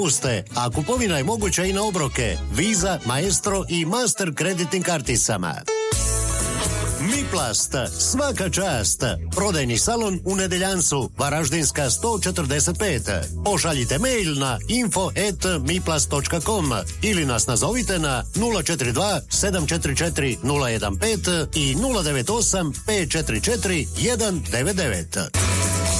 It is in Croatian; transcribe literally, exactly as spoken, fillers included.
puste, a kupovina je moguća i na obroke, Visa, Maestro i Master kreditnim karticama. Miplast, svaka čast. Prodajni salon u Nedeljancu, Varaždinska sto četrdeset pet. Pošaljite mail na info at miplast točka com ili nas nazovite na nula četiri dva sedam četiri četiri nula jedan pet i nula devet osam pet četiri četiri jedan devet devet.